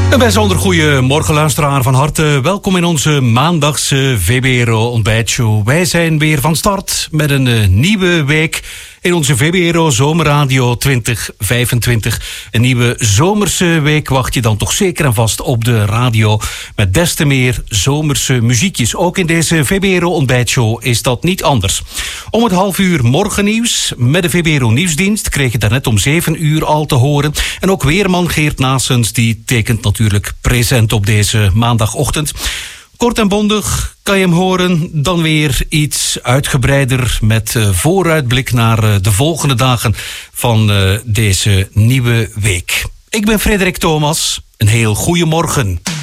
Een bijzonder goede morgen, luisteraar. Van harte welkom in onze maandagse VBRO ontbijtshow. Wij zijn weer van start met een nieuwe week in onze VBRO Zomerradio 2025. Een nieuwe zomerse week wacht je dan toch zeker en vast op de radio met des te meer zomerse muziekjes. Ook in deze VBRO ontbijtshow is dat niet anders. Om het 6:30 morgennieuws met de VBRO Nieuwsdienst kreeg je daarnet om 7:00 al te horen. En ook weerman Geert Naessens die tekent natuurlijk present op deze maandagochtend. Kort en bondig kan je hem horen, dan weer iets uitgebreider met vooruitblik naar de volgende dagen van deze nieuwe week. Ik ben Frederik Thomas, een heel goede morgen.